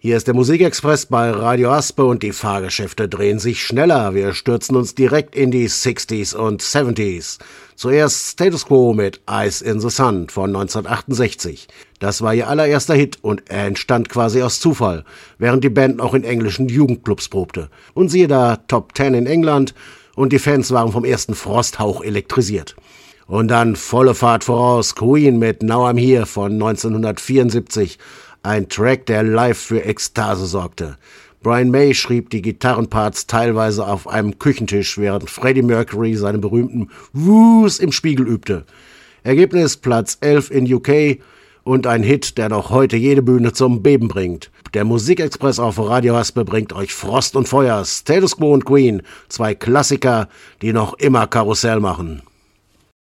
Hier ist der Musikexpress bei Radio Aspe und die Fahrgeschäfte drehen sich schneller. Wir stürzen uns direkt in die 60s und 70s. Zuerst Status Quo mit Eyes in the Sun von 1968. Das war ihr allererster Hit und er entstand quasi aus Zufall, während die Band noch in englischen Jugendclubs probte. Und siehe da, Top 10 in England und die Fans waren vom ersten Frosthauch elektrisiert. Und dann volle Fahrt voraus, Queen mit Now I'm Here von 1974. Ein Track, der live für Ekstase sorgte. Brian May schrieb die Gitarrenparts teilweise auf einem Küchentisch, während Freddie Mercury seine berühmten Woos im Spiegel übte. Ergebnis Platz 11 in UK und ein Hit, der noch heute jede Bühne zum Beben bringt. Der Musikexpress auf Radio Aspe bringt euch Frost und Feuer, Status Quo und Queen, zwei Klassiker, die noch immer Karussell machen.